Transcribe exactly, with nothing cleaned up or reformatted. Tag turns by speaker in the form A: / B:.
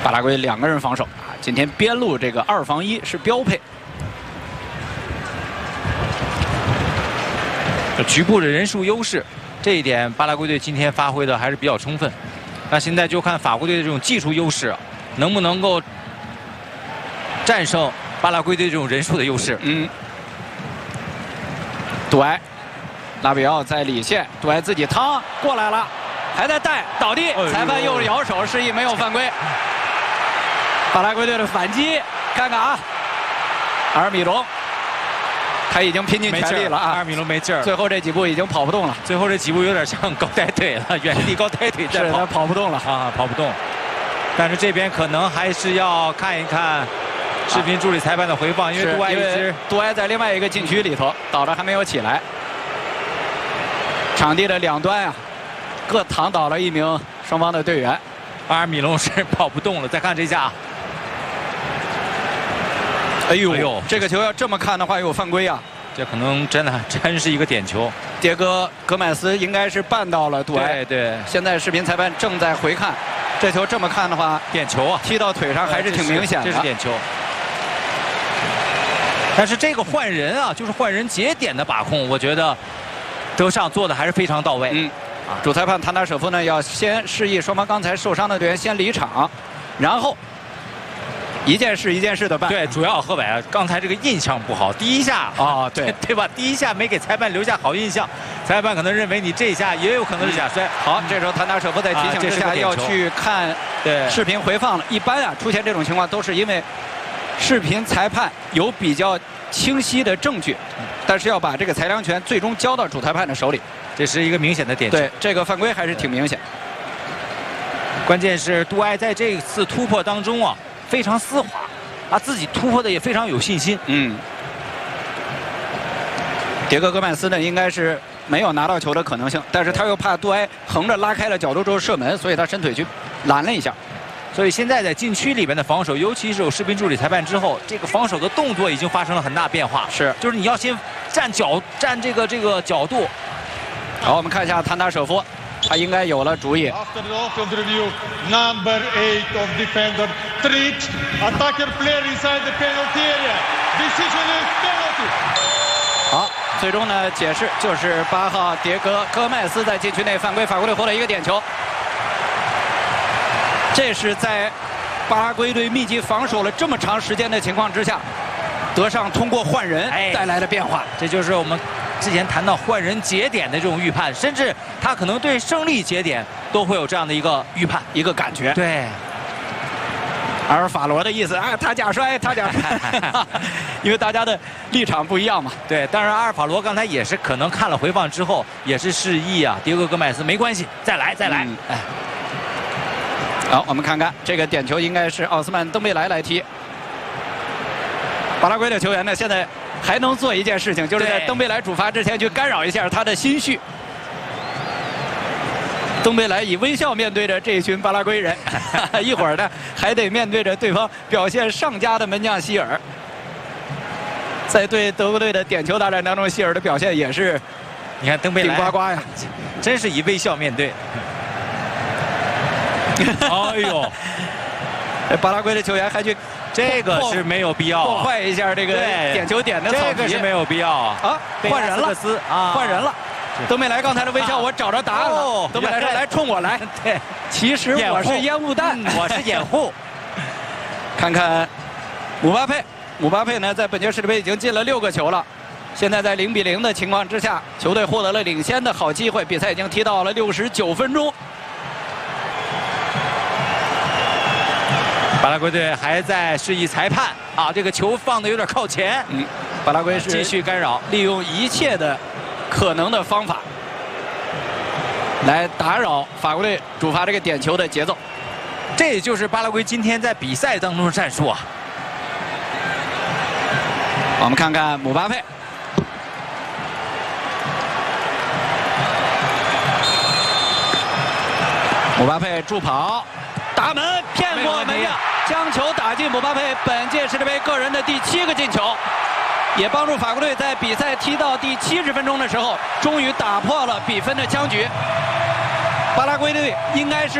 A: 巴拉圭两个人防守啊，今天边路这个二防一是标配。
B: 局部的人数优势，这一点巴拉圭队今天发挥的还是比较充分。那现在就看法国队的这种技术优势，能不能够战胜巴拉圭队这种人数的优势。
A: 嗯。杜埃，拉比奥在里线，杜埃自己趟过来了，还在带倒地，裁判又摇手示意没有犯规。巴拉圭队的反击，看看啊，阿尔米隆。他已经拼尽全力了啊！
B: 阿尔米隆没劲儿，
A: 最后这几步已经跑不动了。
B: 最后这几步有点像高抬腿了，原地高抬腿在跑，
A: 他跑不动了
B: 啊，跑不动。但是这边可能还是要看一看视频助理裁判的回放，因为杜埃一直
A: 杜埃在另外一个禁区里头倒着还没有起来。场地的两端啊，各躺倒了一名双方的队员。
B: 阿尔米隆是跑不动了，再看这下。
A: 哎呦，哎呦，这个球要这么看的话，有犯规啊！
B: 这可能真的真是一个点球。
A: 迭戈·戈麦斯应该是绊到了杜埃。
B: 对对。
A: 现在视频裁判正在回看，这球这么看的话，
B: 点球啊，
A: 踢到腿上还是挺明显的。
B: 这是点球。但是这个换人啊，就是换人节点的把控，我觉得德尚做的还是非常到位。
A: 嗯。啊，主裁判塔纳舍夫呢，要先示意双方刚才受伤的队员先离场，然后。一件事一件事的办。
B: 对，主要何伟啊，刚才这个印象不好，第一下
A: 啊，对
B: 对吧？第一下没给裁判留下好印象，裁判可能认为你这一下也有可能是假摔。
A: 好，这时候谭达舍夫在提醒之下要去看视频回放了。一般啊，出现这种情况都是因为视频裁判有比较清晰的证据，但是要把这个裁量权最终交到主裁判的手里。
B: 这是一个明显的点球。
A: 对，这个犯规还是挺明显。
B: 关键是杜埃在这次突破当中啊。非常丝滑，啊，自己突破的也非常有信心。
A: 嗯，迭戈·戈麦斯呢，应该是没有拿到球的可能性，但是他又怕杜埃横着拉开了角度之后射门，所以他伸腿去拦了一下。
B: 所以现在在禁区里边的防守，尤其是有视频助理裁判之后，这个防守的动作已经发生了很大变化。
A: 是，
B: 就是你要先站角，站这个这个角度。
A: 好，我们看一下谭达舍夫。他应该有了主意。
C: After the offensive review, number eight of defender treat attacker player inside the penalty area. Decision is penalty.
A: 好，最终呢，解释就是八号迭戈·戈麦斯在禁区内犯规，法国队获得一个点球。这是在巴拉圭队密集防守了这么长时间的情况之下，德尚通过换人带来的变化。
B: 这就是我们。之前谈到换人节点的这种预判，甚至他可能对胜利节点都会有这样的一个预判、
A: 一个感觉。
B: 对，
A: 阿尔法罗的意思啊，他假摔，他假摔，因为大家的立场不一样嘛。
B: 对，当然阿尔法罗刚才也是可能看了回放之后，也是示意啊，迭戈·戈麦斯没关系，再来，再来。嗯、哎，
A: 好，我们看看这个点球应该是奥斯曼·登贝莱来踢。巴拉圭的球员呢，现在。还能做一件事情，就是在登贝莱主罚之前去干扰一下他的心绪。登贝莱以微笑面对着这群巴拉圭人，一会儿呢还得面对着对方表现上佳的门将希尔。在对德国队的点球大战当中，希尔的表现也是，
B: 你看登贝莱
A: 顶呱呱呀，
B: 真是以微笑面对。哎呦，
A: 巴拉圭的球员还去。
B: 这个是没有必要
A: 破坏一下这个点球点的草
B: 皮，这个是没有必要啊！
A: 啊，换人了
B: 啊，
A: 换人了。登贝莱刚才的微笑，我找着答案了。登贝莱说：“来，冲我来。”
B: 对，
A: 其实我是烟雾弹，
B: 我是掩护。
A: 看看姆巴佩，姆巴佩呢，在本届世界杯已经进了六个球了。现在在零比零的情况之下，球队获得了领先的好机会。比赛已经踢到了六十九分钟。
B: 巴拉圭队还在示意裁判啊，这个球放的有点靠前。
A: 嗯，巴拉圭是
B: 继续干扰，
A: 利用一切的可能的方法来打扰法国队主罚这个点球的节奏。
B: 这也就是巴拉圭今天在比赛当中的战术啊。
A: 我们看看姆巴佩，姆巴佩助跑，打门骗过门将。将球打进姆巴佩本届世界杯个人的第七个进球，也帮助法国队在比赛踢到第七十分钟的时候，终于打破了比分的僵局。巴拉圭队应该是。